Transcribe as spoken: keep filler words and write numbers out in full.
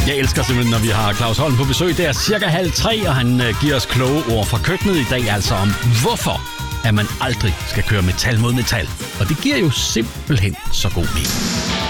Jeg elsker simpelthen, når vi har Claus Holm på besøg. Det er cirka halv tre, og han øh, giver os kloge ord fra køkkenet i dag, altså om hvorfor at man aldrig skal køre metal mod metal. Og det giver jo simpelthen så god mening.